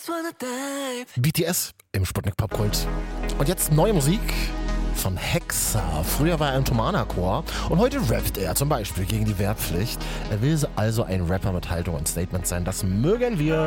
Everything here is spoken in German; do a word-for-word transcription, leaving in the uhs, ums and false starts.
B T S im Sputnik Popkult. Und jetzt neue Musik von Hexa. Früher war er im Thomaner-Chor und heute rappt er zum Beispiel gegen die Wehrpflicht. Er will also ein Rapper mit Haltung und Statement sein. Das mögen wir.